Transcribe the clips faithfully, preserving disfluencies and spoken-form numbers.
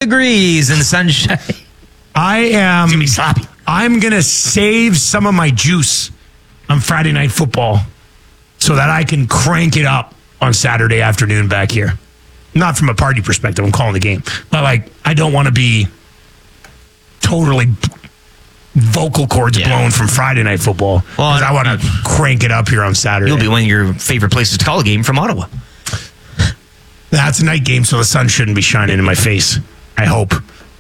degrees in the sunshine. I am. It's gonna be sloppy. I'm gonna save some of my juice on Friday Night Football so that I can crank it up on Saturday afternoon back here. Not from a party perspective. I'm calling the game, but like I don't want to be totally vocal cords Yeah. blown from Friday Night Football. Well, I want to crank it up here on Saturday. You'll be one of your favorite places to call a game from Ottawa. That's a night game, so the sun shouldn't be shining in my face. I hope.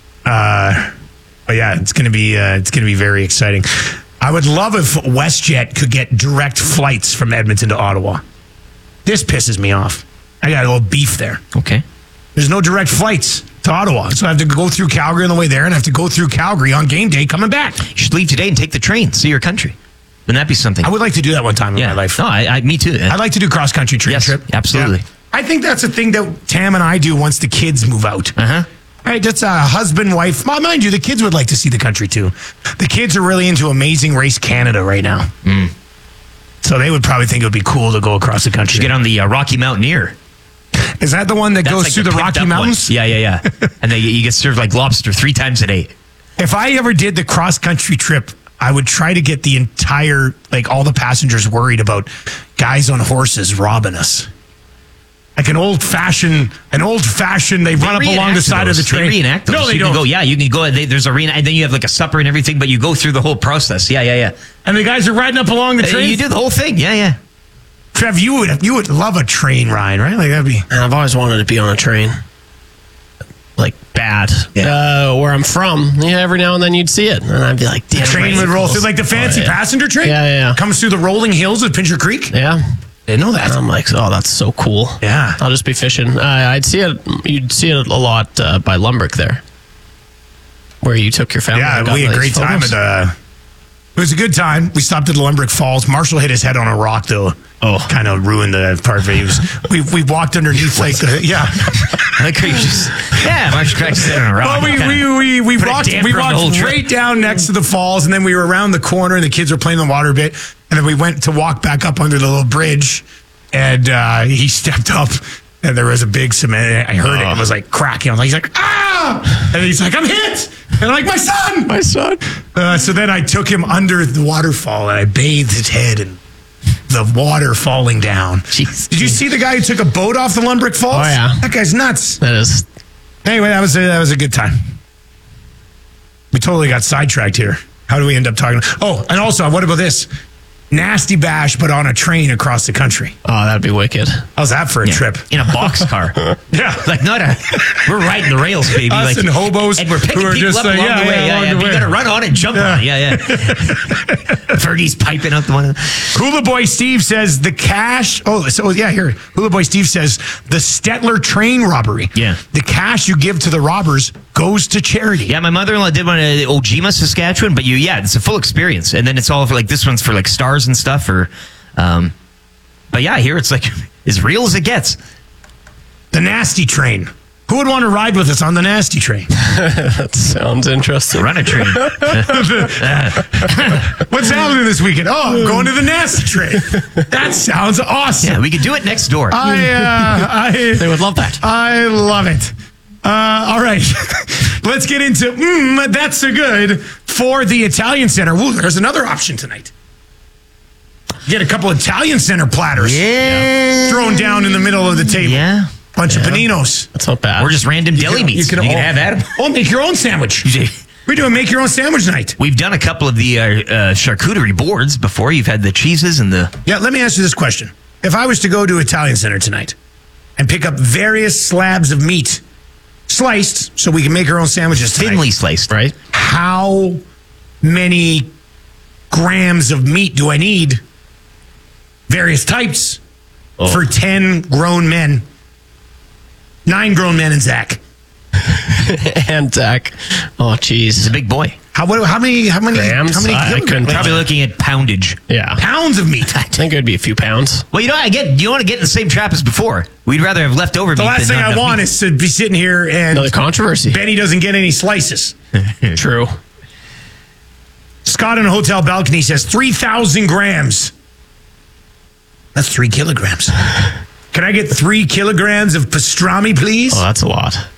Uh, but yeah, it's gonna be uh, it's gonna be very exciting. I would love if WestJet could get direct flights from Edmonton to Ottawa. This pisses me off. I got a little beef there. Okay. There's no direct flights to Ottawa, so I have to go through Calgary on the way there, and I have to go through Calgary on game day coming back. You should leave today and take the train. See your country. Wouldn't that be something? I would like to do that one time in yeah. my life. No, I, I, me too. I'd like to do cross country train yes, trip. absolutely. Yeah. I think that's a thing that Tam and I do once the kids move out. Uh-huh. Right, that's a husband, wife. Mind you, the kids would like to see the country too. The kids are really into Amazing Race Canada right now. Mm. So they would probably think it would be cool to go across the country. You get on the uh, Rocky Mountaineer. Is that the one that That's goes like through the, picked Rocky up Mountains? one. Yeah, yeah, yeah. And then you get served like lobster three times a day. If I ever did the cross country trip, I would try to get the entire, like all the passengers worried about guys on horses robbing us. Like an old fashioned, an old fashioned, they, they run up along the side those. of the train. They reenact those. No, they you don't. Can go, yeah, you can go, they, there's a reenact, and then you have like a supper and everything, but you go through the whole process. Yeah, yeah, yeah. And the guys are riding up along the Uh, train? You do the whole thing. Yeah, yeah. Trev, you would you would love a train ride, right? Like that'd be. And I've always wanted to be on a train. Like, bad. Yeah. Uh, where I'm from, yeah, every now and then you'd see it. And I'd be like, The damn, train would roll through, like the fancy Oh, yeah. passenger train? Yeah, yeah, yeah. Comes through the rolling hills of Pincher Creek? Yeah. Didn't know that. And I'm like, oh, that's so cool. Yeah. I'll just be fishing. Uh, I'd see it, you'd see it a lot uh, by Lumbrick there, where you took your family. Yeah, and got we had a nice great time photos. at the. It was a good time. We stopped at the Lumbrick Falls. Marshall hit his head on a rock, though. Oh. Kind of ruined the part of it. He was, we we walked underneath like the, yeah. I like how you just, yeah, Marsh cracks his head on a rock. Well, we Kinda we we, we put a walked damper we on the whole walked trip. right down next to the falls, and then we were around the corner, and the kids were playing the water a bit, and then we went to walk back up under the little bridge, and uh, he stepped up. And there was a big cement. I heard it. It was like cracking. I was like, he's like, ah! And he's like, I'm hit. And I'm like, my son, My son. Uh, so then I took him under the waterfall and I bathed his head in the water falling down. Jeez. Did you see the guy who took a boat off the Lumbrick Falls? Oh, yeah. That guy's nuts. That is. Anyway, that was a, that was a good time. We totally got sidetracked here. How do we end up talking? Oh, and also, what about this? Nasty Bash, but on a train across the country. Oh, that'd be wicked. How's that for a Yeah. trip? In a boxcar. Yeah. Like, not a, we're riding the rails, baby. Us like, and hobos And we're picking who are people just up like, along yeah, the way. yeah, Yeah, along yeah. the You way. got to run on and jump Yeah. on it. Yeah, yeah. Fergie's piping up the one. Hula Boy Steve says the cash. Oh, so yeah, here. Hula Boy Steve says the Stettler train robbery. Yeah. The cash you give to the robbers goes to charity. Yeah, my mother-in-law did one in Ojima, Saskatchewan, but you, yeah, it's a full experience. And then it's all for like, this one's for like stars and stuff or, um, but yeah, here it's like as real as it gets. The Nasty Train. Who would want to ride with us on the Nasty Train? That sounds interesting. Run a train. What's happening this weekend? Oh, I'm going to the Nasty Train. That sounds awesome. Yeah, we could do it next door. I, uh, I, They would love that. I love it. Uh, all right. Let's get into mm, that's so good for the Italian Center. Ooh, there's another option tonight. Get a couple Italian Center platters. Yeah. Thrown down in the middle of the table. Yeah. Bunch of paninos. That's not bad. Or just random deli can- meats. you You can can, all- have that. Oh, make your own sandwich. We're doing make your own sandwich night. We've done a couple of the uh, uh, charcuterie boards before. You've had the cheeses and the... Yeah, let me ask you this question. If I was to go to Italian Center tonight and pick up various slabs of meat, sliced, so we can make our own sandwiches tonight, Thinly sliced. right? how many grams of meat do I need? Various types Oh. for ten grown men. Nine grown men and Zach. And Zach. Oh, He's jeez. a big boy. How, what, how many? How many? Grams? How many? I- I kilograms? couldn't Probably looking at poundage. Yeah. Pounds of meat. I think it'd be a few pounds. Well, you know, I get. You want to get in the same trap as before. We'd rather have leftover The meat last than thing not I enough want meat. is to be sitting here and Another controversy. Benny doesn't get any slices. True. Scott on a hotel balcony says three thousand grams. That's three kilograms. Can I get three kilograms of pastrami, please? Oh, that's a lot.